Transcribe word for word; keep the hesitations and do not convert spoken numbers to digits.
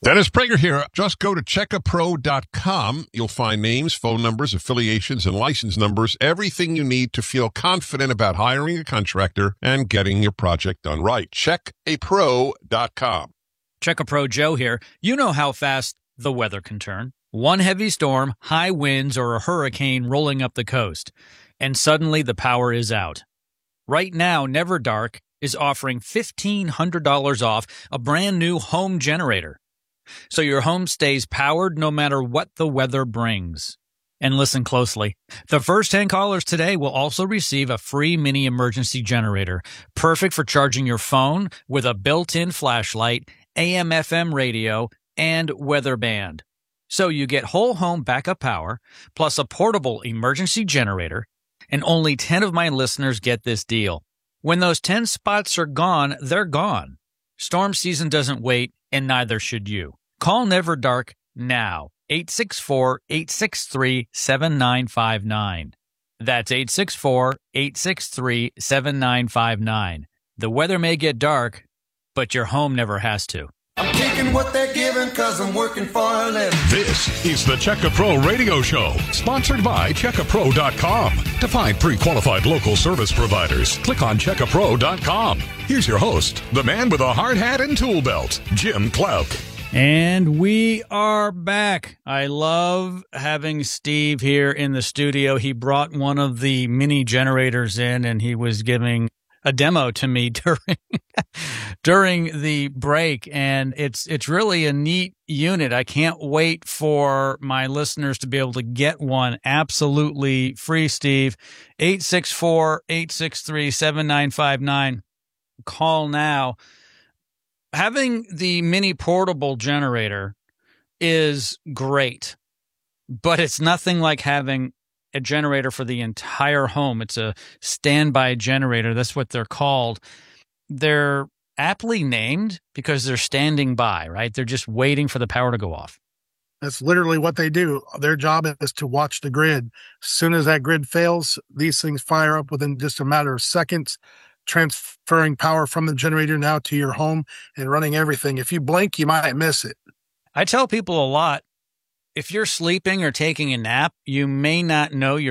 Dennis Prager here. Just go to check a pro dot com. You'll find names, phone numbers, affiliations, and license numbers, everything you need to feel confident about hiring a contractor and getting your project done right. check a pro dot com. Check a Pro Joe here. You know how fast the weather can turn. One heavy storm, high winds, or a hurricane rolling up the coast, and suddenly the power is out. Right now, Never Dark is offering fifteen hundred dollars off a brand new home generator, so your home stays powered no matter what the weather brings. And listen closely. The first ten callers today will also receive a free mini emergency generator, perfect for charging your phone with a built-in flashlight, A M F M radio, and weather band. So you get whole home backup power, plus a portable emergency generator, and only ten of my listeners get this deal. When those ten spots are gone, they're gone. Storm season doesn't wait, and neither should you. Call Never Dark now. eight six four, eight six three, seven nine five nine. That's eight six four, eight six three, seven nine five nine. The weather may get dark, but your home never has to. I'm taking what they're giving because I'm working for a living. This is the Check a Pro Radio Show, sponsored by check a pro dot com. To find pre-qualified local service providers, click on check a pro dot com. Here's your host, the man with a hard hat and tool belt, Jim Clauk. And we are back. I love having Steve here in the studio. He brought one of the mini generators in, and he was giving a demo to me during during the break, and it's it's really a neat unit. I can't wait for my listeners to be able to get one absolutely free. Steve, eight six four, eight six three, seven nine five nine. Call now. Having the mini portable generator is great, but it's nothing like having a generator for the entire home. It's a standby generator. That's what they're called. They're aptly named because they're standing by, right? They're just waiting for the power to go off. That's literally what they do. Their job is to watch the grid. As soon as that grid fails, these things fire up within just a matter of seconds, transferring power from the generator now to your home and running everything. If you blink, you might miss it. I tell people a lot, if you're sleeping or taking a nap, you may not know you're